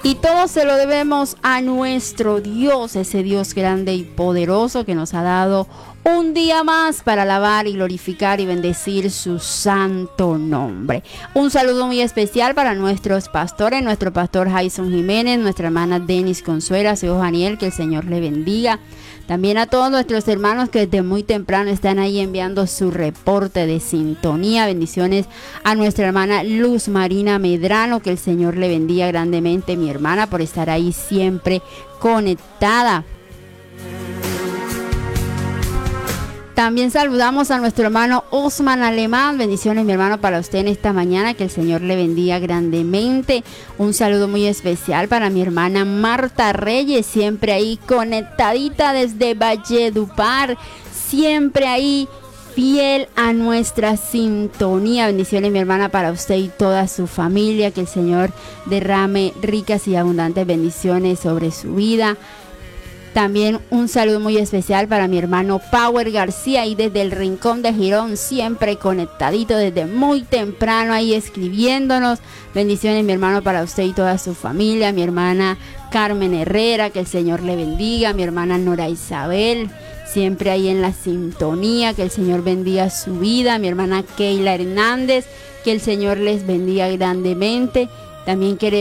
Y todo se lo debemos a nuestro Dios, ese Dios grande y poderoso que nos ha dado un día más para alabar y glorificar y bendecir su santo nombre. Un saludo muy especial para nuestros pastores, nuestro pastor Jason Jiménez, nuestra hermana Denis Consuela, su hijo Daniel, que el Señor le bendiga. También a todos nuestros hermanos que desde muy temprano están ahí enviando su reporte de sintonía. Bendiciones a nuestra hermana Luz Marina Medrano, que el Señor le bendiga grandemente, mi hermana, por estar ahí siempre conectada. También saludamos a nuestro hermano Osman Alemán. Bendiciones, mi hermano, para usted en esta mañana. Que el Señor le bendiga grandemente. Un saludo muy especial para mi hermana Marta Reyes, siempre ahí conectadita desde Valledupar, siempre ahí fiel a nuestra sintonía. Bendiciones, mi hermana, para usted y toda su familia. Que el Señor derrame ricas y abundantes bendiciones sobre su vida. También un saludo muy especial para mi hermano Power García, y desde el Rincón de Girón, siempre conectadito desde muy temprano ahí escribiéndonos. Bendiciones, mi hermano, para usted y toda su familia. Mi hermana Carmen Herrera, que el Señor le bendiga. Mi hermana Nora Isabel, siempre ahí en la sintonía. Que el Señor bendiga su vida. Mi hermana Keila Hernández, que el Señor les bendiga grandemente. También queremos